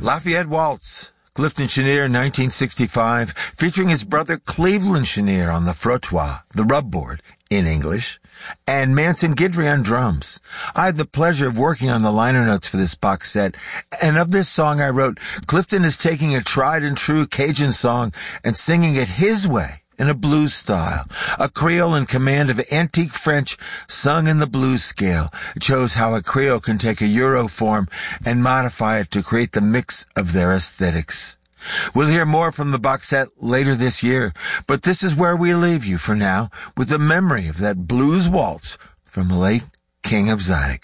Lafayette Waltz, Clifton Chenier, 1965, featuring his brother Cleveland Chenier on the frottoir, the rubboard, in English, and Manson Guidry on drums. I had the pleasure of working on the liner notes for this box set, and of this song I wrote, Clifton is taking a tried and true Cajun song and singing it his way, in a blues style, a Creole in command of antique French sung in the blues scale. It shows how a Creole can take a Euro form and modify it to create the mix of their aesthetics. We'll hear more from the box set later this year, but this is where we leave you for now with the memory of that blues waltz from the late King of Zydeco.